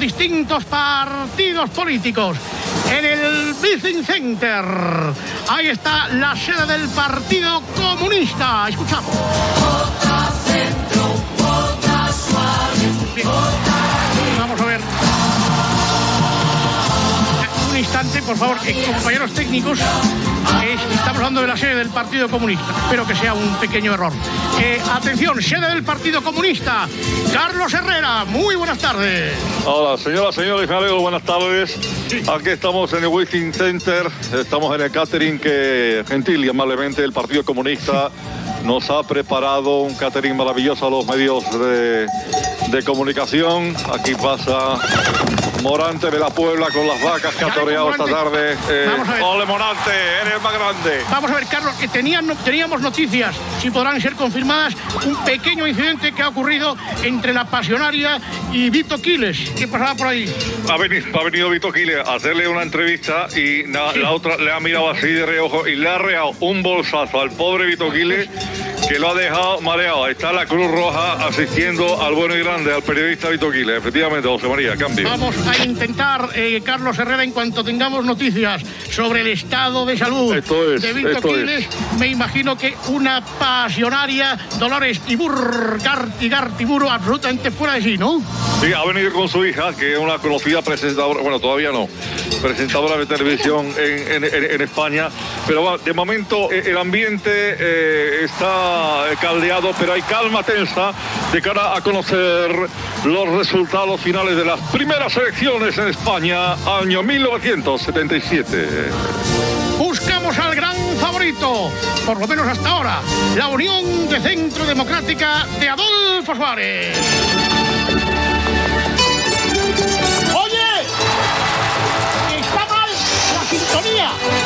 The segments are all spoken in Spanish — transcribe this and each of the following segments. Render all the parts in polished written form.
distintos partidos políticos en el Business Center. Ahí está la sede del Partido Comunista. Escuchamos. Bien. Vamos a ver. Un instante, por favor, compañeros técnicos. Estamos hablando de la sede del Partido Comunista. Espero que sea un pequeño error. Atención, sede del Partido Comunista. Carlos Herrera, muy buenas tardes. Hola, señoras, señores, me alegro, buenas tardes. Sí. Aquí estamos en el Wishing Center, estamos en el catering que gentil y amablemente el Partido Comunista nos ha preparado un catering maravilloso a los medios de comunicación. Aquí pasa Morante de la Puebla con las vacas que ha toreado esta tarde. Ole Morante, eres más grande. Vamos a ver, Carlos, que teníamos noticias, si podrán ser confirmadas, un pequeño incidente que ha ocurrido entre la Pasionaria y Vito Quiles. ¿Qué pasaba por ahí? Ha venido Vito Quiles a hacerle una entrevista y la otra le ha mirado así de reojo y le ha reado un bolsazo al pobre Vito Quiles que lo ha dejado mareado. Ahí está la Cruz Roja asistiendo al bueno y grande, al periodista Vito Quiles. Efectivamente, José María, cambio. Vamos a intentar, Carlos Herrera, en cuanto tengamos noticias sobre el estado de salud de Vito Quiles, me imagino que una Pasionaria, Dolores Gartiburu, absolutamente fuera de sí, ¿no? Sí, ha venido con su hija, que es una conocida presentadora, bueno, todavía no, presentadora de televisión en España, pero bueno, de momento el ambiente está caldeado, pero hay calma tensa de cara a conocer los resultados finales de las primeras elecciones en España, año 1977. Buscamos al gran favorito, por lo menos hasta ahora, la Unión de Centro Democrática de Adolfo Suárez. ¡Oye! ¡Está mal la sintonía!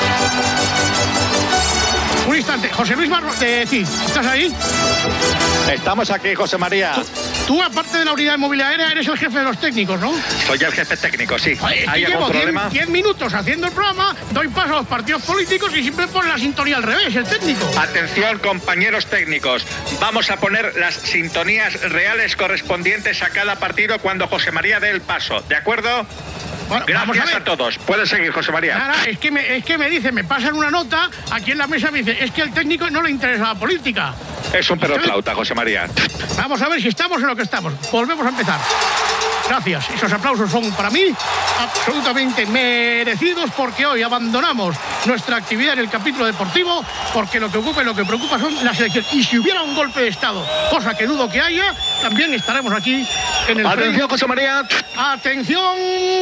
Un instante, José Luis Barros, ¿estás ahí? Estamos aquí, José María. Tú, aparte de la unidad de movilidad aérea, eres el jefe de los técnicos, ¿no? Soy el jefe técnico, sí. ¿Hay algún problema? 10 minutos haciendo el programa, doy paso a los partidos políticos y siempre pone la sintonía al revés, el técnico. Atención, compañeros técnicos. Vamos a poner las sintonías reales correspondientes a cada partido cuando José María dé el paso, ¿de acuerdo? Bueno, gracias a todos. Puedes seguir, José María. Nada, es que me dicen, me pasan una nota, aquí en la mesa me dice, es que al técnico no le interesa la política. Es un perro flauta, José María. Vamos a ver si estamos en lo que estamos. Volvemos a empezar. Gracias. Esos aplausos son para mí absolutamente merecidos porque hoy abandonamos nuestra actividad en el capítulo deportivo porque lo que ocupa y lo que preocupa son las elecciones. Y si hubiera un golpe de Estado, cosa que dudo que haya, también estaremos aquí en el... Atención, José María. Atención,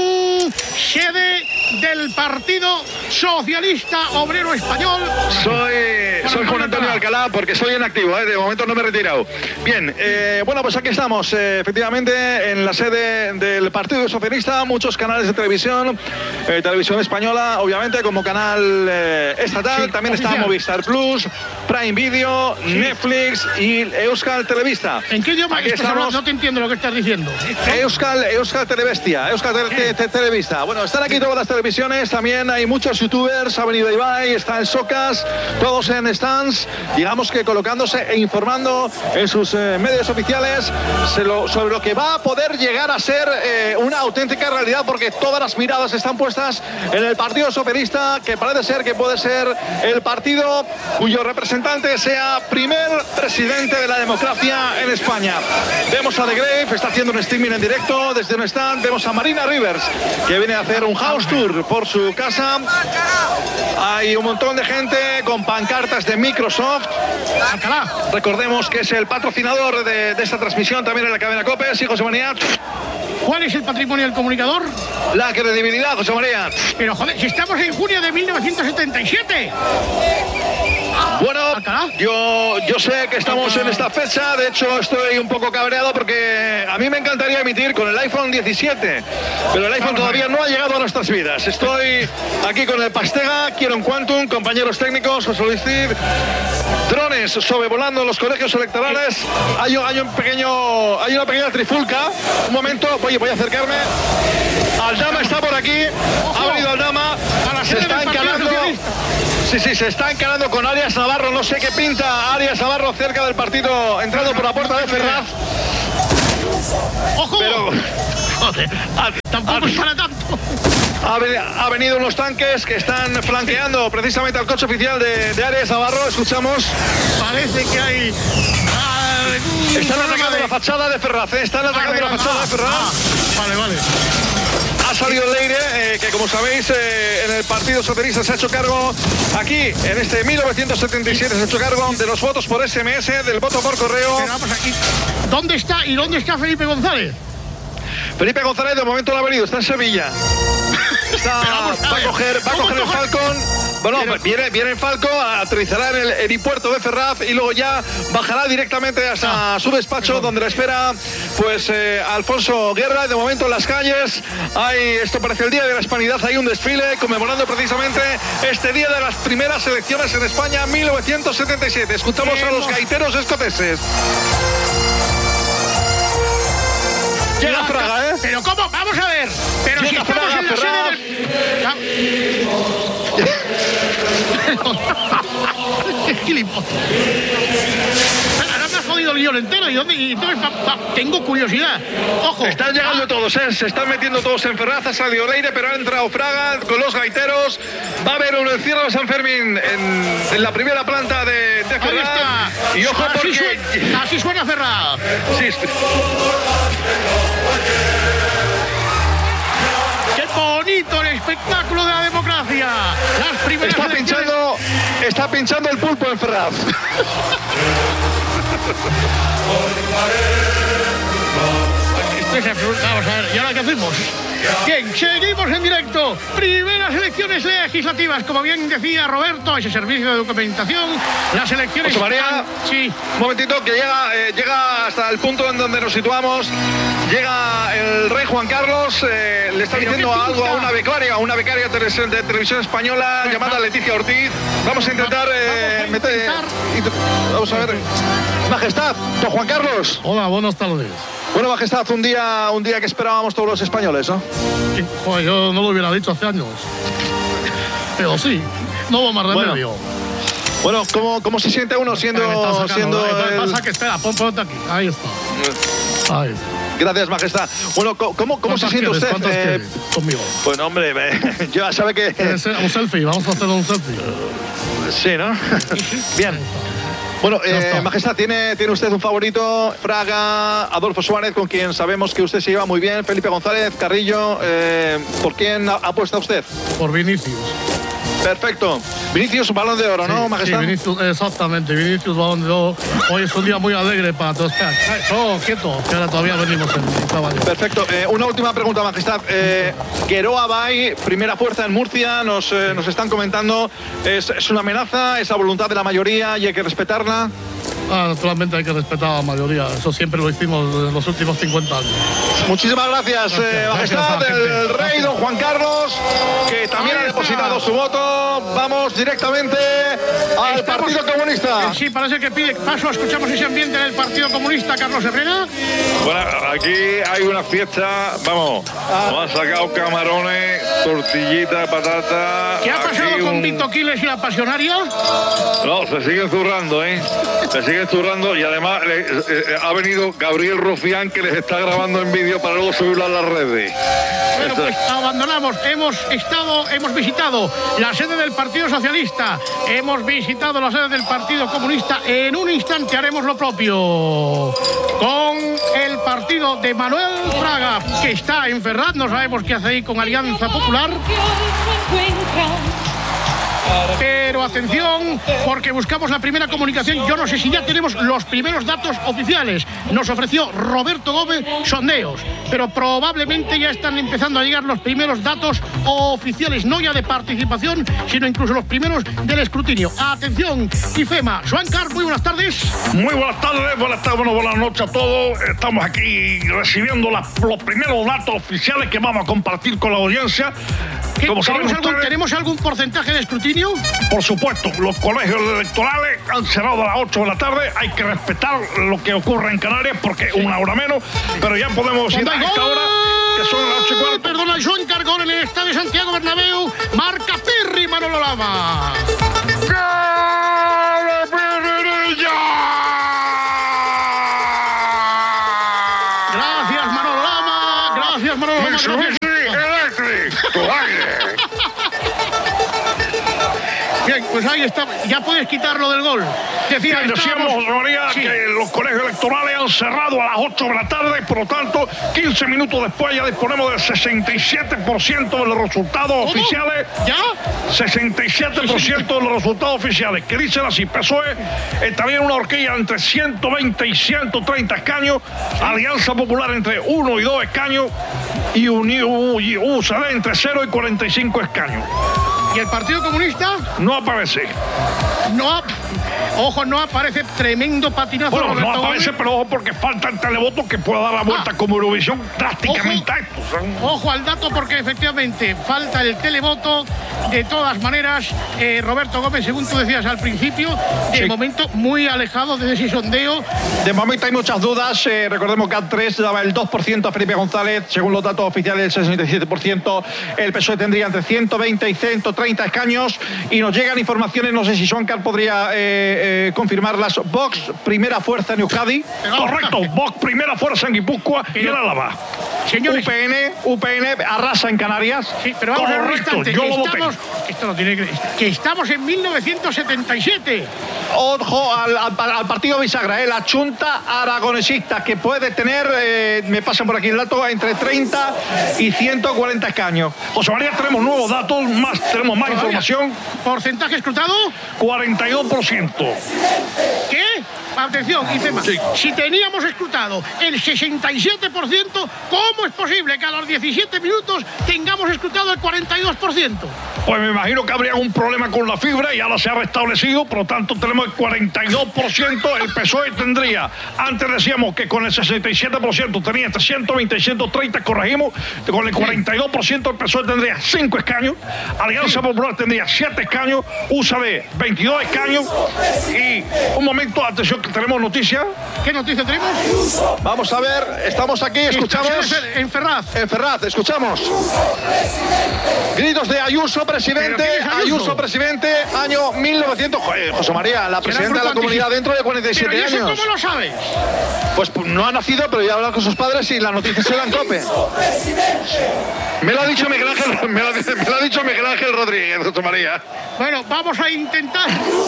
sede del Partido Socialista Obrero Español. Soy Juan Antonio Alcalá porque soy en activo, de momento no me he retirado. Bien, bueno, pues aquí estamos, efectivamente, en la sede del Partido Socialista, muchos canales de televisión, televisión española, obviamente, como canal estatal, también está Movistar Plus, Prime Video, Netflix y Euskal Televista. ¿En qué idioma estamos? No te entiendo lo que estás diciendo. Euskal Telebestia, Televista. Bueno, están aquí todas las televisiones, también hay muchos youtubers, ha venido Ibai, está el Socas, todos en stands, digamos que colocándose e informando en sus medios oficiales sobre lo que va a poder llegar a ser una auténtica realidad, porque todas las miradas están puestas en el Partido Socialista, que parece ser que puede ser el partido cuyo representante sea primer presidente de la democracia en España. Vemos a The Grave, está haciendo un streaming en directo desde un stand, vemos a Marina Rivers, que viene a hacer un house tour por su casa. Hay un montón de gente con pancartas de Microsoft. Alcalá. Recordemos que es el patrocinador de esta transmisión también en la cadena COPE. Sí, José María. ¿Cuál es el patrimonio del comunicador? La credibilidad, José María. Pero joder, si estamos en junio de 1977. Bueno, yo sé que estamos en esta fecha, de hecho estoy un poco cabreado porque a mí me encantaría emitir con el iPhone 17, pero el iPhone todavía no ha llegado a nuestras vidas. Estoy aquí con el Pastega, quiero un Quantum, compañeros técnicos, José Luis Cid, drones sobrevolando los colegios electorales, hay una pequeña trifulca. Un momento, voy a acercarme. Aldama está por aquí, ha venido Aldama, se está encarando. Sí, se está encarando con Arias Navarro. No sé qué pinta Arias Navarro cerca del partido, entrando por la puerta de Ferraz. ¡Ojo! Pero, tampoco es para tanto. Ha venido unos tanques que están flanqueando precisamente al coche oficial de Arias Navarro. Escuchamos. Parece que hay... Están atacando la fachada de Ferraz, Están atacando la fachada de Ferraz. Vale. Ha salido Leire, que como sabéis, en el Partido Socialista se ha hecho cargo, aquí, en este 1977, se ha hecho cargo de los votos por SMS, del voto por correo. Pero vamos aquí. ¿Dónde está Felipe González? Felipe González de momento no ha venido, está en Sevilla. Va a coger el Falcon. Bueno, viene el Falcon, aterrizará en el aeropuerto de Ferraz y luego ya bajará directamente hasta su despacho, donde le espera pues Alfonso Guerra. De momento en las calles esto parece el Día de la Hispanidad, hay un desfile conmemorando precisamente este día de las primeras elecciones en España, 1977. Escuchamos a los gaiteros escoceses. Llega Fraga, ¿eh? Pero ¿cómo? Vamos a ver. Pero si estamos Fraga, en la sede del... Gilipollas. Ahora me has jodido el guión entero. Y entonces tengo curiosidad. Ojo. Están llegando todos, se están metiendo todos en Ferraz. Ha salido Leire, pero ha entrado Fraga con los gaiteros. Va a haber un encierro de San Fermín en la primera planta de Ferraz. Ahí está. Y ojo Así suena Ferraz. Sí. ¡Qué bonito el espectáculo de la democracia! Las primeras está pinchando el pulpo en Ferraz. Esto es absoluto. Vamos a ver, ¿y ahora qué hacemos? Bien, seguimos en directo. Primeras elecciones legislativas, como bien decía Roberto, ese servicio de documentación. Las elecciones... José María, sí. Un momentito, que llega hasta el punto en donde nos situamos. Llega el rey Juan Carlos, le está diciendo algo a una becaria de televisión española llamada Leticia Ortiz. Vamos a intentar vamos a ver. Majestad, don Juan Carlos. Hola, buenas tardes. Bueno, Majestad, un día que esperábamos todos los españoles, ¿no? Sí, pues yo no lo hubiera dicho hace años. Pero sí, no hubo más remedio. Bueno, ¿cómo se siente uno siendo Pasa que espera, ponte aquí. Ahí está. Ahí está. Gracias, Majestad. Bueno, ¿cómo se siente usted? ¿Cuántas quieres conmigo? Bueno, hombre, ya sabe que... Un selfie, vamos a hacer un selfie. Sí, ¿no? Bien. Bueno, Majestad, ¿tiene usted un favorito? Fraga, Adolfo Suárez, con quien sabemos que usted se lleva muy bien, Felipe González, Carrillo. ¿Por quién apuesta usted? Por Vinicius. Perfecto. Vinicius, Balón de Oro, ¿no, Majestad? Sí, Vinicius, exactamente. Vinicius, Balón de Oro. Hoy es un día muy alegre para todos. Quieto, que ahora todavía venimos en caballo. Perfecto. Una última pregunta, Majestad. Queroa Bay, primera fuerza en Murcia, nos están comentando. ¿Es una amenaza? ¿Es la voluntad de la mayoría y hay que respetarla? Naturalmente hay que respetar a la mayoría. Eso siempre lo hicimos en los últimos 50 años. Muchísimas gracias, Majestad, el rey don Juan Carlos, que también ha depositado su voto. Vamos directamente al Partido Comunista. Sí, parece que pide paso. Escuchamos ese ambiente del Partido Comunista, Carlos Herrera. Bueno, aquí hay una fiesta, vamos, nos han sacado camarones, tortillita, patata. ¿Qué ha pasado con Vito Quiles y la pasionaria? No, se siguen zurrando, se siguen zurrando y además ha venido Gabriel Rufián, que les está grabando en vídeo para luego subirlo a las redes. Bueno, pues abandonamos. Hemos visitado la sede del Partido Socialista, hemos visitado la sede del Partido Comunista. En un instante haremos lo propio con el partido de Manuel Fraga, que está en Ferraz. No sabemos qué hace ahí con Alianza Popular. Pero atención, porque buscamos la primera comunicación. Yo no sé si ya tenemos los primeros datos oficiales. Nos ofreció Roberto Gómez sondeos, pero probablemente ya están empezando a llegar los primeros datos oficiales, no ya de participación, sino incluso los primeros del escrutinio. Atención, IFEMA. Joancar, muy buenas tardes. Muy buenas tardes, buenas noches a todos. Estamos aquí recibiendo los primeros datos oficiales que vamos a compartir con la audiencia. ¿Tenemos algún porcentaje de escrutinio? Por supuesto, los colegios electorales han cerrado a las 8 de la tarde. Hay que respetar lo que ocurre en Canarias porque es una hora menos, pero ya podemos ir a esta hora, que son las 8:15. Perdona, Joan Cargón en el estadio Santiago Bernabéu. Marca Pirri, Manolo Lama. Gracias, Manolo Lama. Gracias, Manolo Lama. Gracias. Bien, pues ahí está. Ya puedes quitarlo del gol. Decíamos, José María, que los colegios electorales han cerrado a las 8 de la tarde, por lo tanto, 15 minutos después ya disponemos del 67% de los resultados oficiales. ¿Ya? 67% de los resultados oficiales, que dicen así: PSOE está bien una horquilla entre 120 y 130 escaños, Alianza Popular entre 1 y 2 escaños y UCD entre 0 y 45 escaños. ¿Y el Partido Comunista? No aparece. Ojo, no aparece. Tremendo patinazo. Bueno, Roberto no aparece, Gómez. pero ojo, porque falta el televoto que pueda dar la vuelta como Eurovisión drásticamente a esto. Ojo al dato, porque efectivamente falta el televoto. De todas maneras, Roberto Gómez, según tú decías al principio, de momento muy alejado de ese sondeo. De momento hay muchas dudas. Recordemos que A3 daba el 2% a Felipe González. Según los datos oficiales, el 67%. El PSOE tendría entre 120 y 130 escaños. Y nos llegan informaciones, no sé si Suancar podría confirmarlas. Vox, primera fuerza en Euskadi. Correcto, Vox, primera fuerza en Guipúzcoa y en Álava. Señores, UPN arrasa en Canarias. Sí, pero vamos a ver un Correcto, instante. yo lo voté. Esto no tiene que estamos en 1977. Ojo al partido bisagra, la Junta Aragonesista, que puede tener, me pasan por aquí el dato, entre 30 y 140 escaños. José María, tenemos nuevos datos, tenemos más información. ¿Porcentaje escrutado? 42%. ¿Qué? Atención, Icema. Sí. Si teníamos escrutado el 67%, ¿cómo es posible que a los 17 minutos tengamos escrutado el 42%? Pues me imagino que habría algún problema con la fibra y ahora se ha restablecido, por lo tanto tenemos el 42%. El PSOE tendría, antes decíamos que con el 67% tenía entre 120 y 130, corregimos, con el 42% el PSOE tendría 5 escaños, Alianza Popular tendría 7 escaños, UCD 22 escaños. Y un momento, atención, que tenemos noticias. ¿Qué noticia tenemos? Vamos a ver, estamos aquí, escuchamos. En Ferraz. En Ferraz, escuchamos. Gritos de Ayuso, presidente. Ayuso, presidente, año 1900. José María, la presidenta de la comunidad dentro de 47 ¿Pero años. ¿Cómo lo sabes? Pues no ha nacido, pero ya ha hablado con sus padres y la noticia se la encope. Me lo ha dicho Miguel Ángel, me lo ha dicho Miguel Ángel Rodríguez, José María. Bueno, vamos a intentar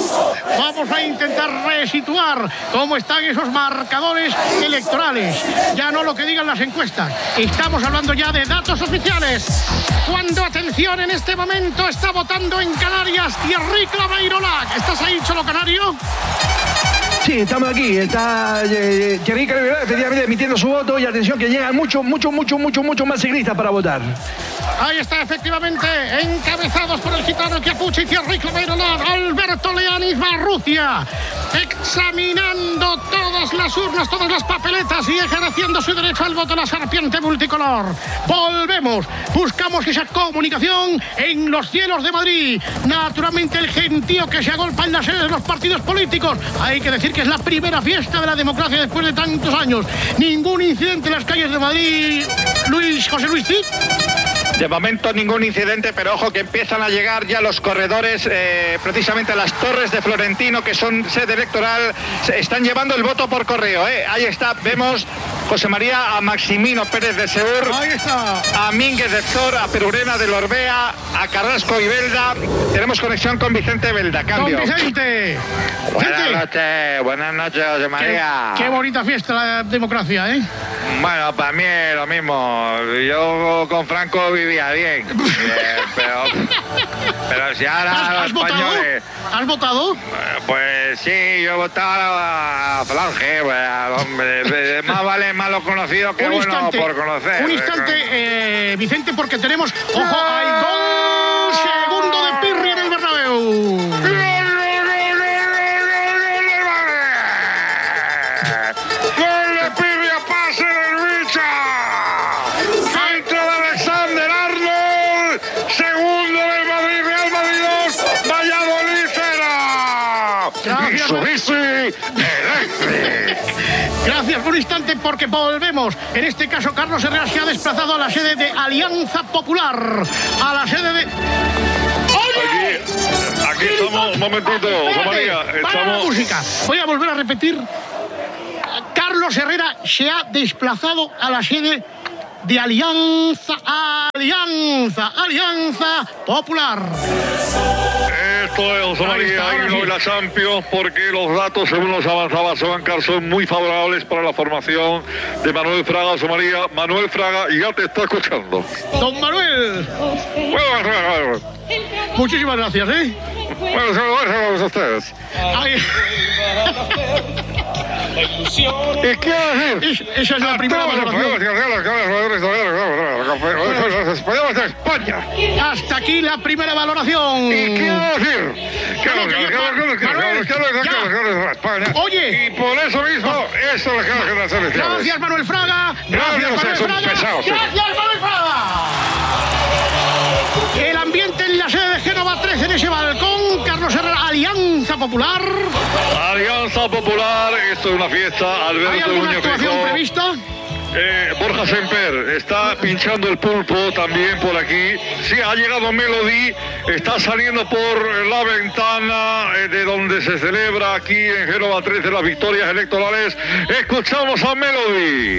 resituar cómo están esos marcadores electorales. Ya no lo que digan las encuestas. Estamos hablando ya de datos oficiales. Cuando, atención, en este momento está votando en Canarias Thierry Claveirolac. ¿Estás ahí, Cholo Canario? Sí, estamos aquí. Está Thierry Claveirolac efectivamente emitiendo su voto, y atención que llegan mucho más ciclistas para votar. Ahí está, efectivamente, encabezados por el gitano Chiapucci y Thierry Claveirolac, Alberto Leanis Marrucia, examinando todas las urnas, todas las papeletas y ejerciendo su derecho al voto a la serpiente multicolor. Volvemos, buscamos esa comunicación en los cielos de Madrid. Naturalmente, el gentío que se agolpa en las sedes de los partidos políticos. Hay que decir que es la primera fiesta de la democracia después de tantos años. Ningún incidente en las calles de Madrid. José Luis Cid. De momento ningún incidente, pero ojo que empiezan a llegar ya los corredores, precisamente a las Torres de Florentino, que son sede electoral, se están llevando el voto por correo. Ahí está, vemos, José María, a Maximino Pérez de Seur, Ahí está. a Mínguez de Zor, a Perurena de Lorbea, a Carrasco y Belda. Tenemos conexión con Vicente Belda, cambio. Don Vicente. Buenas noches, José María. Qué bonita fiesta la democracia, ¿eh? Bueno, para mí es lo mismo. Yo con Franco vivía bien. Pero si ahora los españoles... ¿Has votado? Pues sí, yo votaba a Falange, al hombre. Más vale malo conocido que bueno por conocer. Un instante, Vicente, porque tenemos... ¡Ojo! ¡Hay gol! Segundo de Pirri en el Bernabéu. Gracias por un instante, porque volvemos. En este caso, Carlos Herrera se ha desplazado a la sede de Alianza Popular. A la sede de... Aquí estamos, un momentito, José María. Para la música. Voy a volver a repetir. Carlos Herrera se ha desplazado a la sede de Alianza Popular. Esto es, José María, hay uno de la Champions, porque los datos, según nos avanzaba Sobancar, son muy favorables para la formación de Manuel Fraga. José María, Manuel Fraga ya te está escuchando. Don Manuel. Muchísimas gracias, Bueno, saludos a ustedes. ¿Y qué hacer? Esa es la primera valoración. Españoles de España. Hasta aquí la primera valoración. ¿Y qué decir? Oye. Y por eso mismo, esto es lo que las elecciones. Gracias, Manuel Fraga. Gracias, Manuel Fraga. El ambiente en la sede de Génova 13, en ese balcón. Carlos Herrera, Alianza Popular. Alianza Popular, esto es una fiesta. ¿Hay Alberto alguna Núñez actuación Feijóo. prevista? Borja Semper está pinchando el pulpo también por aquí. Sí, ha llegado Melody, está saliendo por la ventana de donde se celebra aquí en Génova 13 las victorias electorales. Escuchamos a Melody.